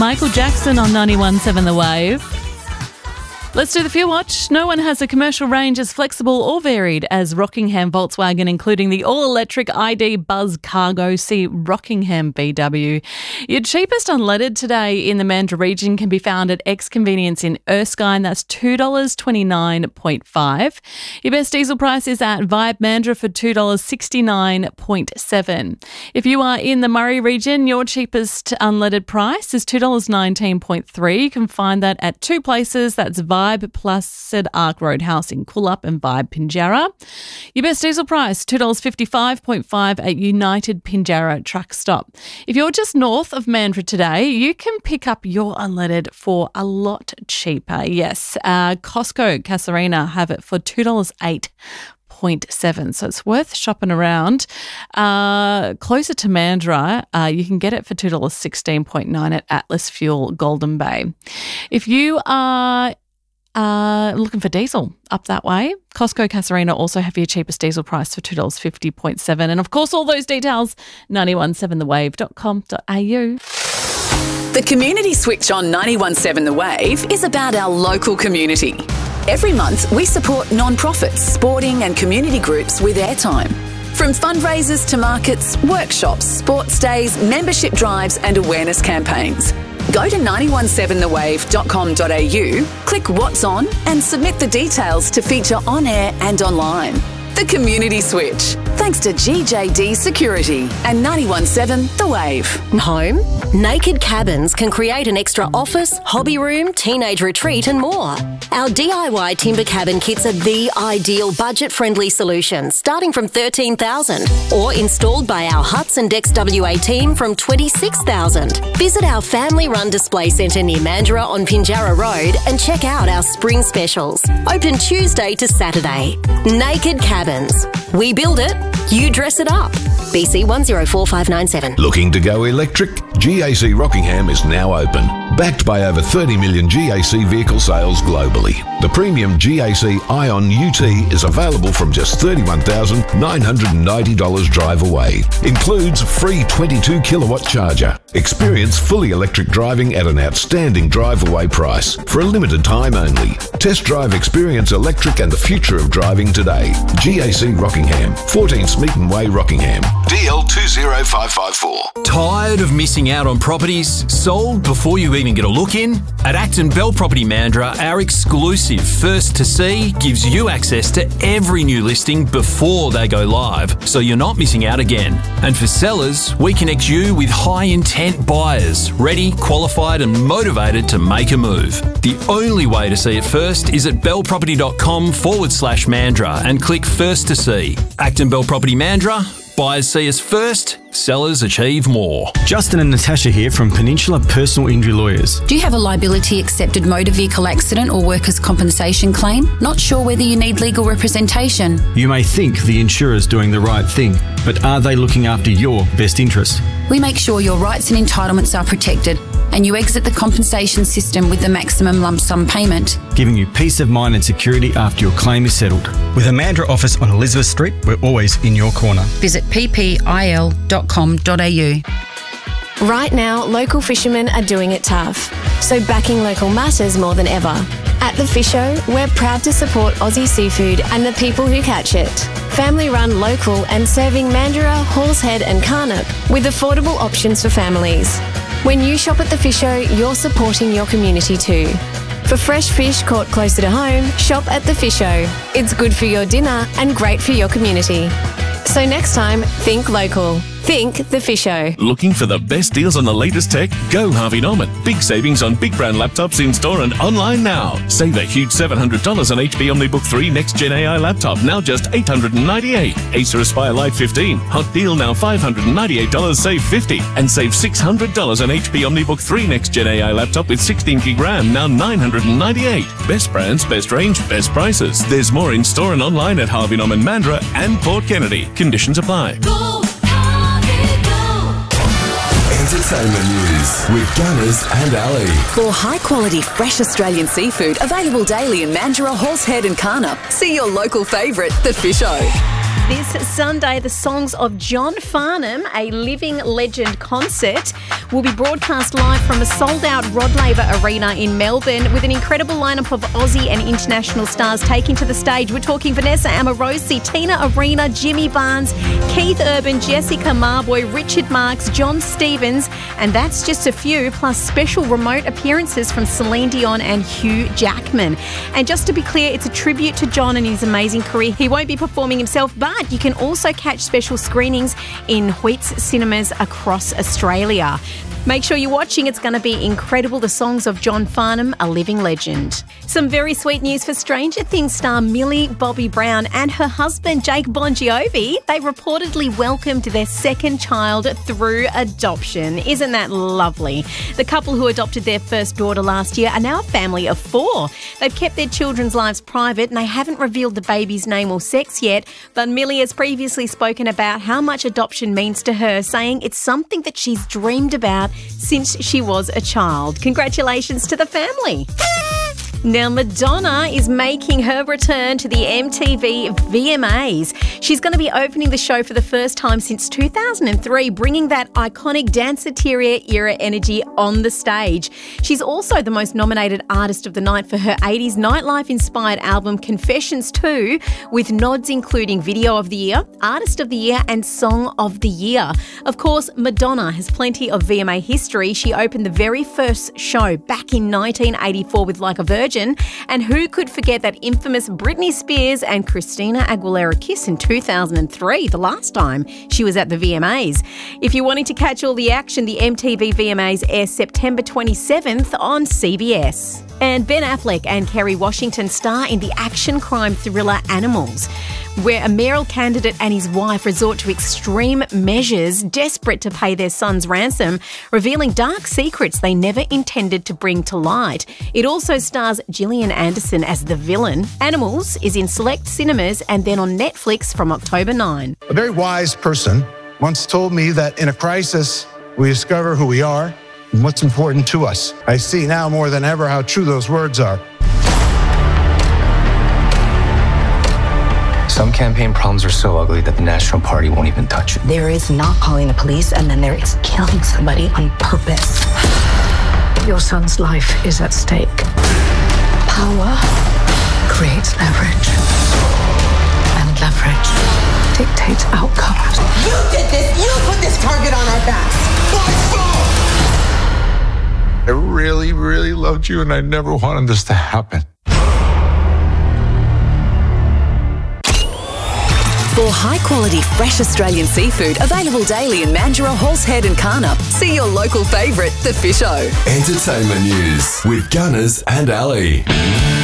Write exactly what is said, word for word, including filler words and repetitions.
Michael Jackson on ninety-one point seven The Wave. Let's do the Fuel Watch. No one has a commercial range as flexible or varied as Rockingham Volkswagen, including the all-electric I D Buzz Cargo. See Rockingham B W. Your cheapest unleaded today in the Mandurah region can be found at X Convenience in Erskine. That's two dollars twenty-nine five. Your best diesel price is at Vibe Mandurah for two dollars sixty-nine seven. If you are in the Murray region, your cheapest unleaded price is two dollars nineteen three. You can find that at two places. That's Vibe plus Said Arc Roadhouse in Coolup and Vibe Pinjarra. Your best diesel price, two dollars fifty-five five at United Pinjarra Truck Stop. If you're just north of Mandurah today, you can pick up your unleaded for a lot cheaper. Yes, uh, Costco Casuarina have it for two dollars eight seven. So it's worth shopping around. Uh, closer to Mandurah, uh, you can get it for two dollars sixteen nine at Atlas Fuel Golden Bay. If you are Uh, looking for diesel up that way, Costco Casuarina also have your cheapest diesel price for two dollars fifty seven. And of course, all those details, ninety-one point seven the wave dot com dot a u. The Community Switch on ninety-one point seven The Wave is about our local community. Every month, we support non-profits, sporting and community groups with airtime. From fundraisers to markets, workshops, sports days, membership drives and awareness campaigns. Go to ninety-one point seven the wave dot com dot a u, click What's On and submit the details to feature on air and online. The Community Switch. Thanks to G J D Security and ninety-one point seven The Wave. Home? Naked Cabins can create an extra office, hobby room, teenage retreat and more. Our D I Y timber cabin kits are the ideal budget-friendly solution, starting from thirteen thousand dollars or installed by our Huts and Decks W A team from twenty-six thousand dollars. Visit our family-run display centre near Mandurah on Pinjarra Road and check out our spring specials. Open Tuesday to Saturday. Naked Cabins. We build it, you dress it up. B C one zero four five nine seven. Looking to go electric? G A C Rockingham is now open. Backed by over thirty million G A C vehicle sales globally. The premium G A C Ion U T is available from just thirty-one thousand nine hundred ninety dollars drive away. Includes free twenty-two kilowatt charger. Experience fully electric driving at an outstanding drive away price for a limited time only. Test drive Experience Electric and the future of driving today. G A C Rockingham, fourteen Smeaton Way, Rockingham. D L two zero five five four. Tired of missing out on properties sold before you even get a look in? At Acton Bell Property Mandurah, our exclusive First to See gives you access to every new listing before they go live, so you're not missing out again. And for sellers, we connect you with high intent buyers, ready, qualified and motivated to make a move. The only way to see it first is at bellproperty.com forward slash Mandurah and click First to See. Acton Bell Property Mandurah. Buyers see us first, sellers achieve more. Justin and Natasha here from Peninsula Personal Injury Lawyers. Do you have a liability accepted motor vehicle accident or workers' compensation claim? Not sure whether you need legal representation? You may think the insurer's doing the right thing, but are they looking after your best interests? We make sure your rights and entitlements are protected and you exit the compensation system with the maximum lump sum payment, giving you peace of mind and security after your claim is settled. With a Mandurah office on Elizabeth Street, we're always in your corner. Visit p p i l dot com dot a u. Right now, local fishermen are doing it tough, so backing local matters more than ever. At The Fisho, we're proud to support Aussie seafood and the people who catch it. Family run, local and serving Mandurah, Halls Head and Carnup with affordable options for families. When you shop at The Fisho, you're supporting your community too. For fresh fish caught closer to home, shop at The Fisho. It's good for your dinner and great for your community. So next time, think local. Think The Fisho. Looking for the best deals on the latest tech? Go Harvey Norman. Big savings on big brand laptops in store and online now. Save a huge seven hundred dollars on H P OmniBook three Next Gen A I laptop, now just eight hundred ninety-eight dollars. Acer Aspire Lite fifteen. Hot deal now five hundred ninety-eight dollars, save fifty dollars. And save six hundred dollars on H P OmniBook three Next Gen A I laptop with sixteen gig RAM, now nine hundred ninety-eight dollars. Best brands, best range, best prices. There's more in store and online at Harvey Norman Mandurah and Port Kennedy. Conditions apply. Go, Harvey, go. Entertainment news with Gunners and Ali. For high-quality, fresh Australian seafood available daily in Mandurah, Halls Head and Carnup, see your local favourite, The Fisho. This Sunday, the songs of John Farnham, a living legend concert, will be broadcast live from a sold-out Rod Laver Arena in Melbourne with an incredible lineup of Aussie and international stars taking to the stage. We're talking Vanessa Amorosi, Tina Arena, Jimmy Barnes, Keith Urban, Jessica Marboy, Richard Marks, John Stevens, and that's just a few, plus special remote appearances from Celine Dion and Hugh Jackman. And just to be clear, it's a tribute to John and his amazing career. He won't be performing himself, but you can also catch special screenings in Wheats cinemas across Australia. Make sure you're watching. It's going to be incredible. The songs of John Farnham, a living legend. Some very sweet news for Stranger Things star Millie Bobby Brown and her husband Jake Bongiovi. They reportedly welcomed their second child through adoption. Isn't that lovely? The couple who adopted their first daughter last year are now a family of four. They've kept their children's lives private and they haven't revealed the baby's name or sex yet, but Millie has previously spoken about how much adoption means to her, saying it's something that she's dreamed about since she was a child. Congratulations to the family. Now, Madonna is making her return to the M T V V M As. She's going to be opening the show for the first time since two thousand three, bringing that iconic Danceteria era energy on the stage. She's also the most nominated artist of the night for her eighties nightlife-inspired album Confessions two, with nods including Video of the Year, Artist of the Year and Song of the Year. Of course, Madonna has plenty of V M A history. She opened the very first show back in nineteen eighty-four with Like a Virgin. And who could forget that infamous Britney Spears and Christina Aguilera kiss in two thousand three, the last time she was at the V M As. If you're wanting to catch all the action, the M T V V M As air September twenty-seventh on C B S. And Ben Affleck and Kerry Washington star in the action crime thriller Animals, where a mayoral candidate and his wife resort to extreme measures, desperate to pay their son's ransom, revealing dark secrets they never intended to bring to light. It also stars Gillian Anderson as the villain. Animals is in select cinemas and then on Netflix from October ninth. A very wise person once told me that in a crisis, we discover who we are and what's important to us. I see now more than ever how true those words are. Some campaign problems are so ugly that the National Party won't even touch it. There is not calling the police, and then there is killing somebody on purpose. Your son's life is at stake. Power creates leverage, and leverage dictates outcomes. You did this! You put this target on our backs! My fault! I really, really loved you, and I never wanted this to happen. For high-quality, fresh Australian seafood available daily in Mandurah, Horsehead and Karnup, see your local favourite, The Fish O. Entertainment news with Gunners and Ali.